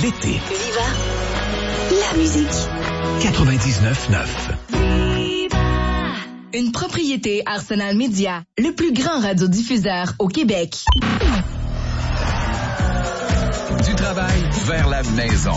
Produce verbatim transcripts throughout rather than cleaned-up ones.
l'été. Viva la musique. quatre-vingt-dix-neuf neuf. Une propriété Arsenal Media, le plus grand radiodiffuseur au Québec. Du travail vers la maison.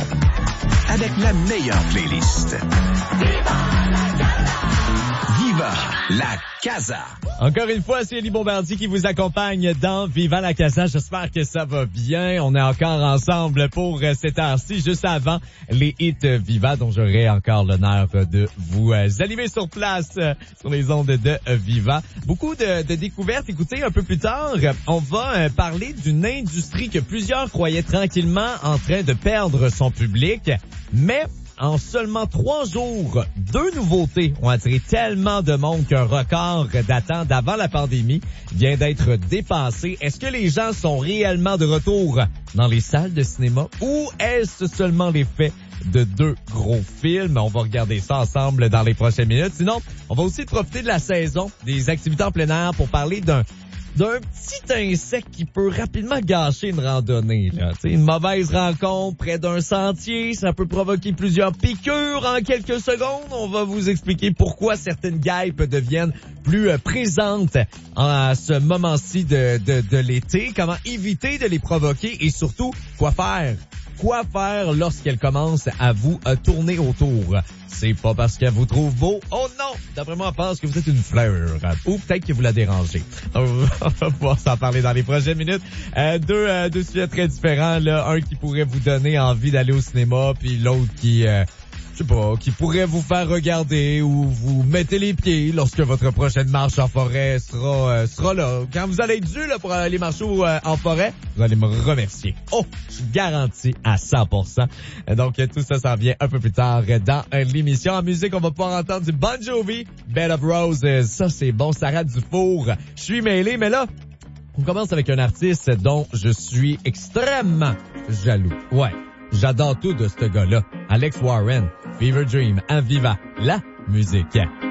Avec la meilleure playlist. Viva la Casa! Viva la Casa! Encore une fois, c'est Élie Bombardier qui vous accompagne dans Viva la Casa. J'espère que ça va bien. On est encore ensemble pour cette heure-ci, juste avant les hits Viva, dont j'aurai encore l'honneur de vous animer sur place sur les ondes de Viva. Beaucoup de, de découvertes. Écoutez, un peu plus tard, on va parler d'une industrie que plusieurs croyaient tranquillement en train de perdre son public, mais en seulement trois jours, deux nouveautés ont attiré tellement de monde qu'un record datant d'avant la pandémie vient d'être dépassé. Est-ce que les gens sont réellement de retour dans les salles de cinéma ou est-ce seulement l'effet de deux gros films? On va regarder ça ensemble dans les prochaines minutes. Sinon, on va aussi profiter de la saison des activités en plein air pour parler d'un d'un petit insecte qui peut rapidement gâcher une randonnée, là. T'sais, une mauvaise rencontre près d'un sentier, ça peut provoquer plusieurs piqûres en quelques secondes. On va vous expliquer pourquoi certaines guêpes deviennent plus euh, présentes à ce moment-ci de, de, de l'été, comment éviter de les provoquer et surtout, quoi faire. Quoi faire lorsqu'elles commencent à vous euh, tourner autour? C'est pas parce qu'elle vous trouve beau. Oh non! D'après moi, elle pense que vous êtes une fleur. Ou peut-être que vous la dérangez. On va pouvoir s'en parler dans les prochaines minutes. Euh, deux, euh, deux sujets très différents, là. Un qui pourrait vous donner envie d'aller au cinéma, puis l'autre qui... Euh, je sais pas, qui pourrait vous faire regarder ou vous mettez les pieds lorsque votre prochaine marche en forêt sera euh, sera là. Quand vous allez être dû là, pour aller marcher euh, en forêt, vous allez me remercier. Oh, je suis garanti à cent pour cent. Donc, tout ça s'en vient un peu plus tard dans l'émission. En musique, on va pouvoir entendre du Bon Jovi, Bed of Roses. Ça, c'est bon, Sarah Dufour. Je suis mêlé, mais là, on commence avec un artiste dont je suis extrêmement jaloux. Ouais. J'adore tout de ce gars-là. Alex Warren, Fever Dream, à Viva la musique.